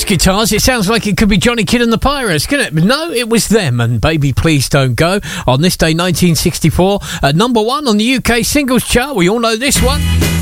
guitars, it sounds like it could be Johnny Kidd and the Pirates, couldn't it? But no, it was them, and Baby Please Don't Go on this day 1964 at number 1 on the UK singles chart. We all know this one.